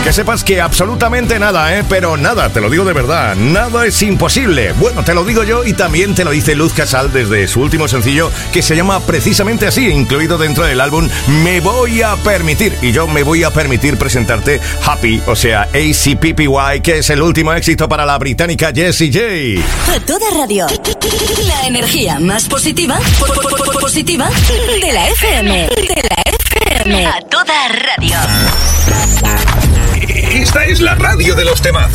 Que sepas que absolutamente nada, pero nada, te lo digo de verdad, nada es imposible. Bueno, te lo digo yo y también te lo dice Luz Casal desde su último sencillo, que se llama precisamente así, incluido dentro del álbum Me Voy a Permitir. Y yo me voy a permitir presentarte Happy, o sea, ACPPY, que es el último éxito para la británica Jessie J. A toda radio, la energía más positiva de la FM. A toda radio. Esta es la radio de los temazos.